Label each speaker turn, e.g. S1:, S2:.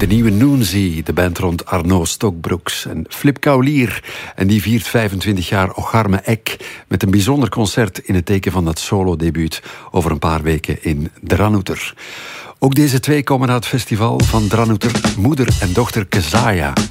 S1: de nieuwe Noonzie, de band rond Arno Stokbroeks. En Flip Kaulier, en die viert 25 jaar Ocharme Eck met een bijzonder concert in het teken van dat solo-debuut over een paar weken in Dranouter. Ook deze twee komen naar het festival van Dranouter, moeder en dochter Kezaya.